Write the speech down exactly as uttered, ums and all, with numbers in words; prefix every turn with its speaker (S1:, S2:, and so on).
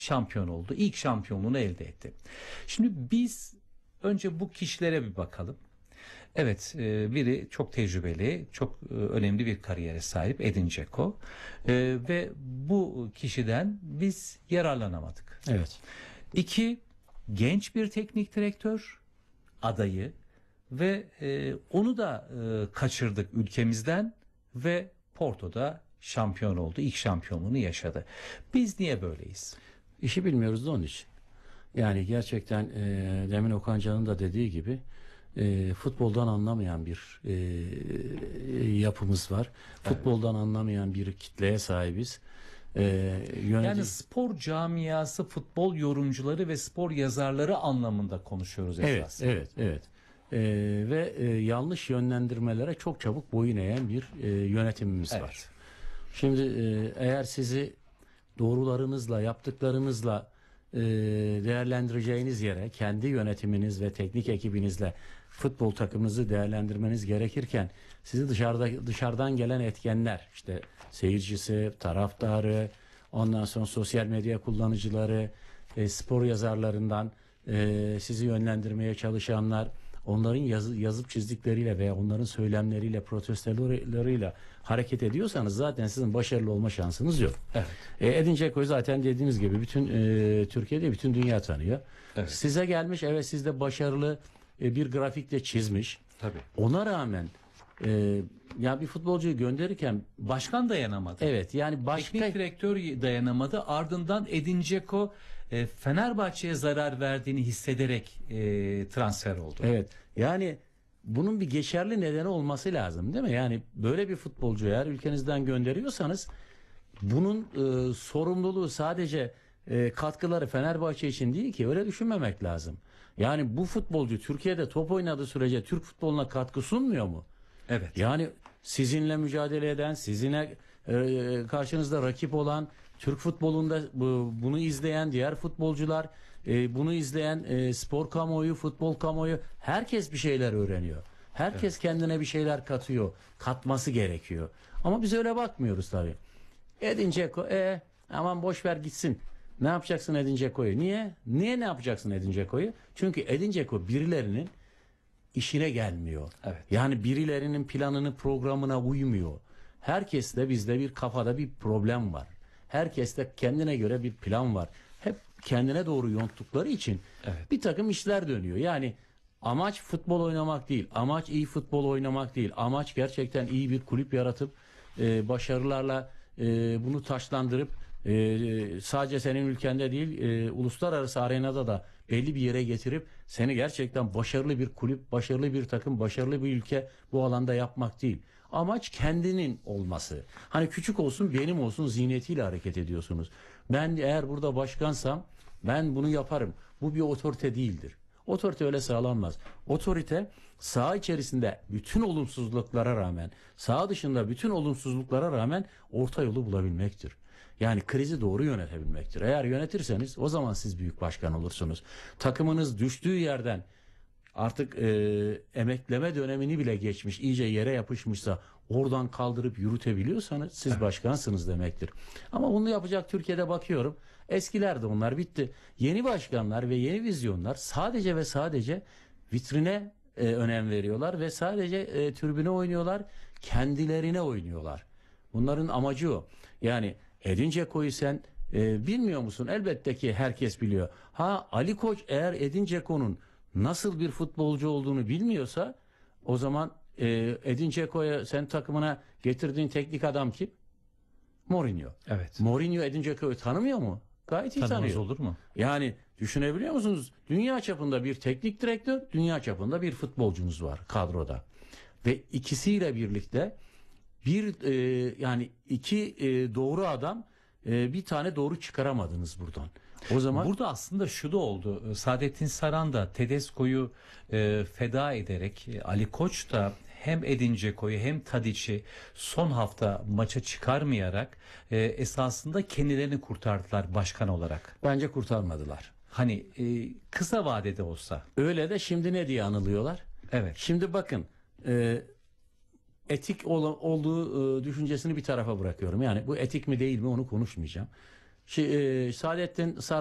S1: şampiyon oldu. İlk şampiyonluğunu elde etti. Şimdi biz önce bu kişilere bir bakalım. Evet, e, biri çok tecrübeli, çok e, önemli bir kariyere sahip Edin Dzeko. E, ve bu kişiden biz yararlanamadık.
S2: Evet.
S1: İki, genç bir teknik direktör adayı ve e, onu da e, kaçırdık ülkemizden ve Porto'da şampiyon oldu. İlk şampiyonluğunu yaşadı. Biz niye böyleyiz?
S2: İşi bilmiyoruz da onun için. Yani gerçekten e, demin Okan Can'ın da dediği gibi e, futboldan anlamayan bir e, yapımız var. Evet. Futboldan anlamayan bir kitleye sahibiz. E, yönetici...
S1: Yani spor camiası, futbol yorumcuları ve spor yazarları anlamında konuşuyoruz esas.
S2: Evet, evet, evet. E, ve e, yanlış yönlendirmelere çok çabuk boyun eğen bir e, yönetimimiz
S1: Evet.
S2: var. Şimdi e, eğer sizi doğrularınızla, yaptıklarınızla e, değerlendireceğiniz yere kendi yönetiminiz ve teknik ekibinizle futbol takımınızı değerlendirmeniz gerekirken sizi dışarıda dışarıdan gelen etkenler, işte seyircisi, taraftarı, ondan sonra sosyal medya kullanıcıları, e, spor yazarlarından e, sizi yönlendirmeye çalışanlar, onların yazı, yazıp çizdikleriyle veya onların söylemleriyle, protestolarıyla hareket ediyorsanız zaten sizin başarılı olma şansınız yok.
S1: Evet.
S2: E, Edin Dzeko'yu zaten dediğiniz gibi bütün e, Türkiye'de bütün dünya tanıyor.
S1: Evet.
S2: Size gelmiş, evet, sizde başarılı e, bir grafikle çizmiş.
S1: Tabii.
S2: Ona rağmen e, ya bir futbolcuyu gönderirken
S1: başkan dayanamadı.
S2: Evet, yani başka
S1: teknik direktör dayanamadı. Ardından Edin Dzeko e, Fenerbahçe'ye zarar verdiğini hissederek e, transfer oldu.
S2: Evet. Yani bunun bir geçerli nedeni olması lazım, değil mi? Yani böyle bir futbolcu eğer ülkenizden gönderiyorsanız bunun e, sorumluluğu sadece e, katkıları Fenerbahçe için değil ki, öyle düşünmemek lazım. Yani bu futbolcu Türkiye'de top oynadığı sürece Türk futboluna katkı sunmuyor mu?
S1: Evet.
S2: Yani sizinle mücadele eden, sizinle e, karşınızda rakip olan, Türk futbolunda bu, bunu izleyen diğer futbolcular, e, bunu izleyen e, spor kamuoyu, futbol kamuoyu, herkes bir şeyler öğreniyor. Herkes evet. kendine bir şeyler katıyor, katması gerekiyor. Ama biz öyle bakmıyoruz tabii. Edin Dzeko, e, aman boş ver gitsin. Ne yapacaksın Edin Dzeko'yu? Niye? Niye ne yapacaksın Edin Dzeko'yu? Çünkü Edin Dzeko birilerinin işine gelmiyor.
S1: Evet.
S2: Yani birilerinin planını, programına uymuyor. Herkeste, bizde bir kafada bir problem var. Herkeste kendine göre bir plan var. Hep kendine doğru yonttukları için
S1: evet.
S2: bir takım işler dönüyor. Yani amaç futbol oynamak değil. Amaç iyi futbol oynamak değil. Amaç gerçekten iyi bir kulüp yaratıp e, başarılarla e, bunu taşlandırıp e, sadece senin ülkende değil, e, uluslararası arenada da belli bir yere getirip seni gerçekten başarılı bir kulüp, başarılı bir takım, başarılı bir ülke bu alanda yapmak değil. Amaç kendinin olması. Hani küçük olsun, benim olsun zihniyetiyle hareket ediyorsunuz. Ben eğer burada başkansam ben bunu yaparım. Bu bir otorite değildir. Otorite öyle sağlanmaz. Otorite saha içerisinde bütün olumsuzluklara rağmen, saha dışında bütün olumsuzluklara rağmen orta yolu bulabilmektir. Yani krizi doğru yönetebilmektir. Eğer yönetirseniz o zaman siz büyük başkan olursunuz. Takımınız düştüğü yerden artık e, emekleme dönemini bile geçmiş, iyice yere yapışmışsa oradan kaldırıp yürütebiliyorsanız siz evet. başkansınız demektir. Ama bunu yapacak Türkiye'de bakıyorum. Eskiler de onlar bitti. Yeni başkanlar ve yeni vizyonlar sadece ve sadece vitrine e, önem veriyorlar ve sadece e, tribüne oynuyorlar, kendilerine oynuyorlar. Bunların amacı o. Yani Edin Dzeko'yu sen e, bilmiyor musun? Elbette ki herkes biliyor. Ha, Ali Koç eğer Edin Dzeko'nun nasıl bir futbolcu olduğunu bilmiyorsa o zaman e, Edin Dzeko'ya sen takımına getirdiğin teknik adam kim? Mourinho.
S1: Evet.
S2: Mourinho Edin Dzeko'yu tanımıyor mu? Gayet iyi
S1: Tanımaz
S2: tanıyor.
S1: olur mu?
S2: Yani düşünebiliyor musunuz? Dünya çapında bir teknik direktör, dünya çapında bir futbolcunuz var kadroda. Ve ikisiyle birlikte bir e, yani iki e, doğru adam, e, bir tane doğru çıkaramadınız buradan. O zaman
S1: burada aslında şu da oldu. Saadettin Saran da Tedesco'yu e, feda ederek Ali Koç da hem Edin Dzeko'yu hem Tadic'i son hafta maça çıkarmayarak e, esasında kendilerini kurtardılar başkan olarak.
S2: Bence kurtarmadılar.
S1: Hani e, kısa vadede olsa.
S2: Öyle de şimdi ne diye anılıyorlar?
S1: Evet.
S2: Şimdi bakın e, etik ol, olduğu e, düşüncesini bir tarafa bırakıyorum. Yani bu etik mi değil mi onu konuşmayacağım. Şey, e, Saadettin Saran